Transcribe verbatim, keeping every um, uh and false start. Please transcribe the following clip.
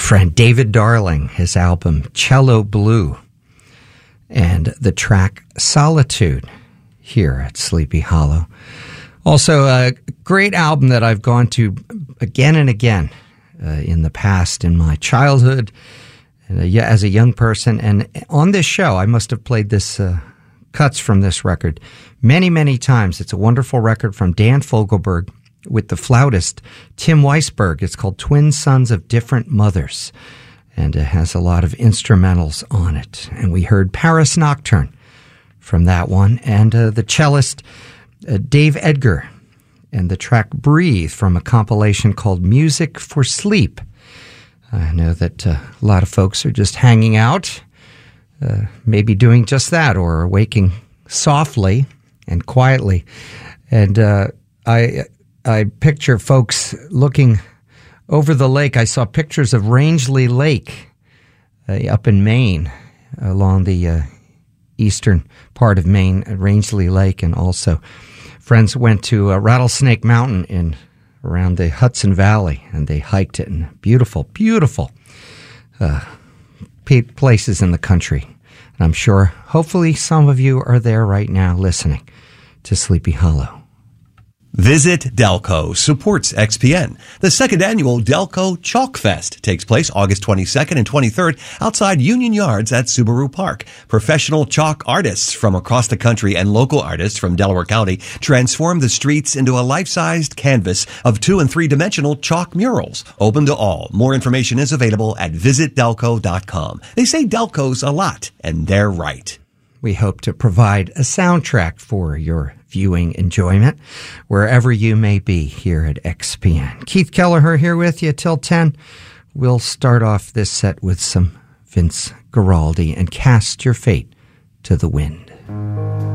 friend David Darling, his album Cello Blue, and the track Solitude here at Sleepy Hollow. Also, a great album that I've gone to again and again uh, in the past, in my childhood, uh, as a young person. And on this show, I must have played this uh, cuts from this record many, many times. It's a wonderful record from Dan Fogelberg with the flautist Tim Weisberg. It's called Twin Sons of Different Mothers, and it has a lot of instrumentals on it. And we heard Paris Nocturne from that one, and uh, the cellist uh, Dave Edgar, and the track Breathe from a compilation called Music for Sleep. I know that uh, a lot of folks are just hanging out, uh, maybe doing just that, or waking softly and quietly. And uh, I I picture folks looking over the lake. I saw pictures of Rangeley Lake uh, up in Maine, along the uh, eastern part of Maine, Rangeley Lake, and also friends went to uh, Rattlesnake Mountain in around the Hudson Valley, and they hiked it. And beautiful, beautiful uh, places in the country. And I'm sure, hopefully, some of you are there right now listening to Sleepy Hollow. Visit Delco supports X P N. The second annual Delco Chalk Fest takes place August twenty-second and twenty-third outside Union Yards at Subaru Park. Professional chalk artists from across the country and local artists from Delaware County transform the streets into a life-sized canvas of two- and three-dimensional chalk murals. Open to all. More information is available at visit delco dot com. They say Delco's a lot, and they're right. We hope to provide a soundtrack for your viewing enjoyment wherever you may be here at X P N. Keith Kelleher here with you till ten. We'll start off this set with some Vince Guaraldi and Cast Your Fate to the Wind.